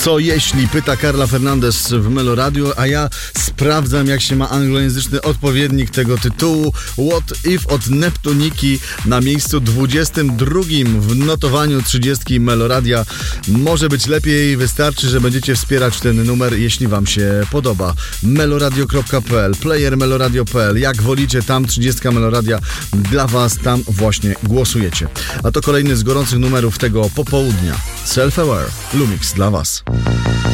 Co jeśli? Pyta Carla Fernandez w Melo Radio, a ja sprawdzam, jak się ma anglojęzyczny odpowiednik tego tytułu. What If od Neptuniki na miejscu 22 w notowaniu 30 Melo Radia. Może być lepiej, wystarczy, że będziecie wspierać ten numer, jeśli wam się podoba. meloradio.pl, player meloradio.pl, jak wolicie, tam 30 Melo Radia dla was, tam właśnie głosujecie. A to kolejny z gorących numerów tego popołudnia. Self-Aware, Lumix dla was.